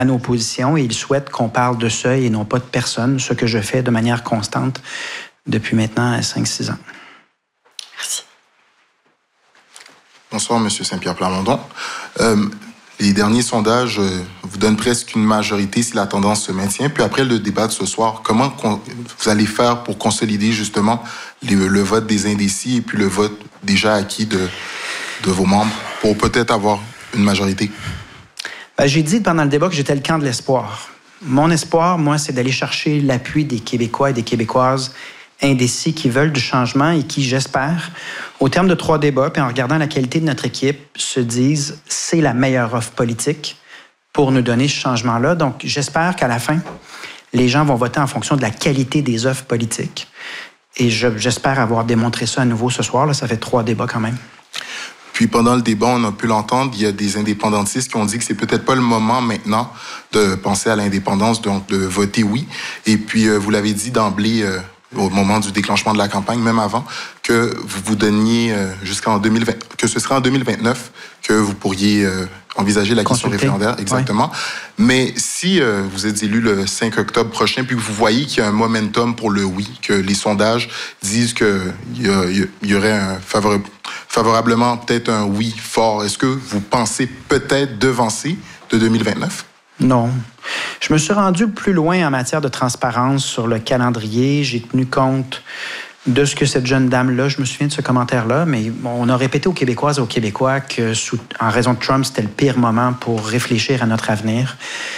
à nos positions et il souhaite qu'on parle de seuil et non pas de personne, ce que je fais de manière constante depuis maintenant 5-6 ans. Merci. Bonsoir, M. Saint-Pierre Plamondon. Les derniers sondages vous donnent presque une majorité si la tendance se maintient. Puis après le débat de ce soir, comment vous allez faire pour consolider justement le vote des indécis et puis le vote déjà acquis de vos membres pour peut-être avoir une majorité? J'ai dit pendant le débat que j'étais le camp de l'espoir. Mon espoir, moi, c'est d'aller chercher l'appui des Québécois et des Québécoises indécis qui veulent du changement et qui, j'espère, au terme de 3 débats, puis en regardant la qualité de notre équipe, se disent c'est la meilleure offre politique pour nous donner ce changement-là. Donc, j'espère qu'à la fin, les gens vont voter en fonction de la qualité des offres politiques. Et j'espère avoir démontré ça à nouveau ce soir. Là, ça fait 3 débats quand même. Puis pendant le débat, on a pu l'entendre, il y a des indépendantistes qui ont dit que c'est peut-être pas le moment maintenant de penser à l'indépendance, donc de voter oui. Et puis, vous l'avez dit d'emblée au moment du déclenchement de la campagne, même avant, que vous vous donniez jusqu'en 2020, que ce serait en 2029 que vous pourriez envisager la question référendaire, exactement. Ouais. Mais si vous êtes élu le 5 octobre prochain, puis que vous voyez qu'il y a un momentum pour le oui, que les sondages disent qu'il y aurait favorablement peut-être un oui fort, est-ce que vous pensez peut-être devancer de 2029? Non. Je me suis rendu plus loin en matière de transparence sur le calendrier. J'ai tenu compte de ce que cette jeune dame-là, je me souviens de ce commentaire-là, mais on a répété aux Québécoises et aux Québécois que, en raison de Trump, c'était le pire moment pour réfléchir à notre avenir.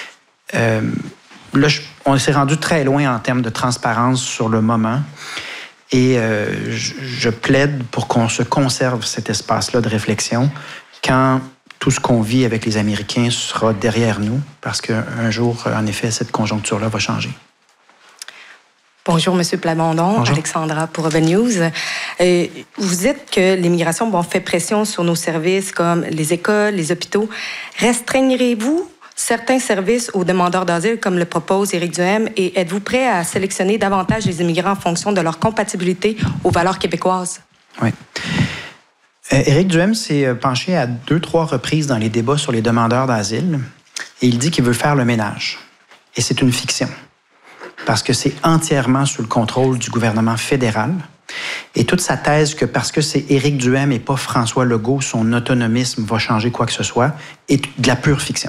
Là, on s'est rendu très loin en termes de transparence sur le moment. Et je plaide pour qu'on se conserve cet espace-là de réflexion quand tout ce qu'on vit avec les Américains sera derrière nous, parce qu'un jour, en effet, cette conjoncture-là va changer. Bonjour, M. Plamondon. Bonjour. Alexandra pour Urban News. Vous dites que l'immigration fait pression sur nos services comme les écoles, les hôpitaux. Restreignerez-vous certains services aux demandeurs d'asile, comme le propose Éric Duhem, et êtes-vous prêt à sélectionner davantage les immigrants en fonction de leur compatibilité aux valeurs québécoises? Oui. Éric Duhem s'est penché à 2-3 reprises dans les débats sur les demandeurs d'asile et il dit qu'il veut faire le ménage. Et c'est une fiction, parce que c'est entièrement sous le contrôle du gouvernement fédéral. Et toute sa thèse que parce que c'est Éric Duhem et pas François Legault, son autonomisme va changer quoi que ce soit, est de la pure fiction.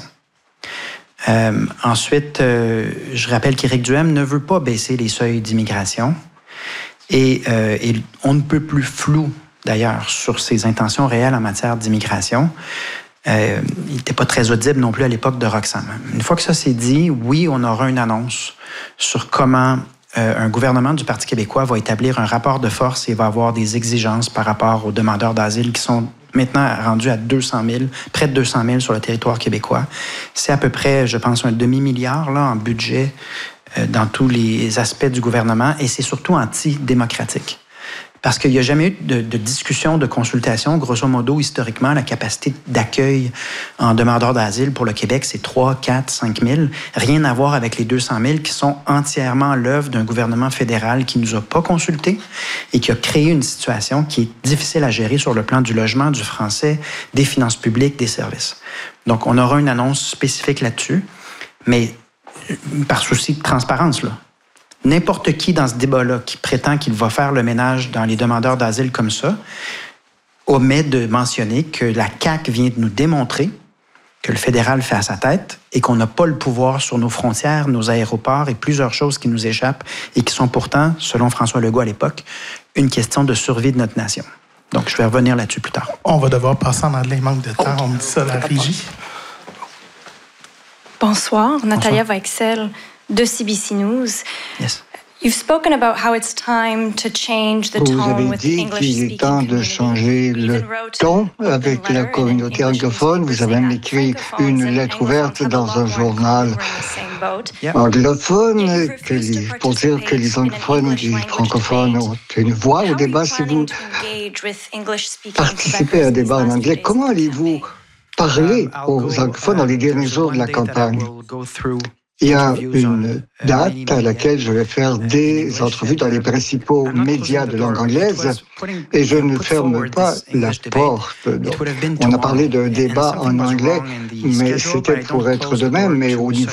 Ensuite, je rappelle qu'Éric Duhem ne veut pas baisser les seuils d'immigration et on ne peut plus flou d'ailleurs, sur ses intentions réelles en matière d'immigration. Il n'était pas très audible non plus à l'époque de Roxham. Une fois que ça s'est dit, oui, on aura une annonce sur comment un gouvernement du Parti québécois va établir un rapport de force et va avoir des exigences par rapport aux demandeurs d'asile qui sont maintenant rendus à 200 000, près de 200 000 sur le territoire québécois. C'est à peu près, je pense, un demi-milliard là, en budget dans tous les aspects du gouvernement et c'est surtout antidémocratique. Parce qu'il n'y a jamais eu de discussion, de consultation. Grosso modo, historiquement, la capacité d'accueil en demandeurs d'asile pour le Québec, c'est 3, 4, 5 000. Rien à voir avec les 200 000 qui sont entièrement l'œuvre d'un gouvernement fédéral qui ne nous a pas consultés et qui a créé une situation qui est difficile à gérer sur le plan du logement, du français, des finances publiques, des services. Donc, on aura une annonce spécifique là-dessus, mais par souci de transparence, là. N'importe qui dans ce débat-là qui prétend qu'il va faire le ménage dans les demandeurs d'asile comme ça omet de mentionner que la CAQ vient de nous démontrer que le fédéral fait à sa tête et qu'on n'a pas le pouvoir sur nos frontières, nos aéroports et plusieurs choses qui nous échappent et qui sont pourtant, selon François Legault à l'époque, une question de survie de notre nation. Donc, je vais revenir là-dessus plus tard. On va devoir passer en anglais, manque de temps. On me dit ça à la régie. Bonsoir, Natalia Weichsel de CBC News. Yes. You've spoken about how it's time to change the tone with the English-speaking community. Vous avez dit qu'il est temps de changer le ton avec la communauté anglophone. Vous avez même écrit une lettre ouverte dans un journal anglophone pour dire que les anglophones et les francophones ont une voix au débat. Si vous participez à un débat en anglais, comment allez-vous parler aux anglophones dans les derniers jours de la campagne? Il y a une date à laquelle je vais faire des entrevues dans les principaux médias de langue anglaise et je ne ferme pas la porte. Donc, on a parlé d'un débat en anglais, mais c'était pour être demain, mais au niveau